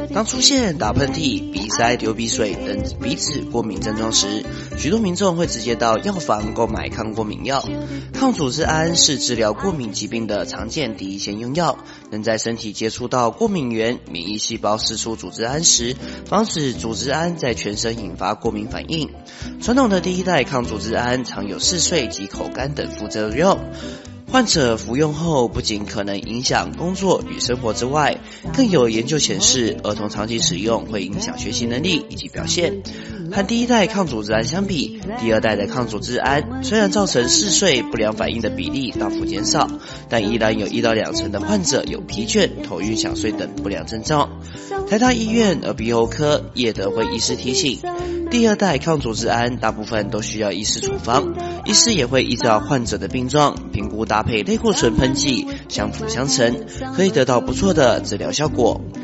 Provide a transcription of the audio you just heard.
当出现打喷嚏、鼻塞、流鼻水等鼻子过敏症状时，许多民众会直接到药房购买抗过敏药。抗组织胺是治疗过敏疾病的常见第一线用药，能在身体接触到过敏原、免疫细胞释出组织胺时，防止组织胺在全身引发过敏反应。传统的第一代抗组织胺常有嗜睡及口干等副作用。患者服用后不仅可能影响工作与生活之外，更有研究显示，儿童长期使用会影响学习能力以及表现。和第一代抗组织胺相比，第二代的抗组织胺虽然造成嗜睡、不良反应的比例大幅减少，但依然有1到2成的患者有疲倦、头晕、想睡等不良症状。台大医院耳鼻喉科叶德辉医师提醒，第二代抗组织胺大部分都需要医师处方，医师也会依照患者的病状评估搭配类固醇喷剂，相辅相成，可以得到不错的治疗效果。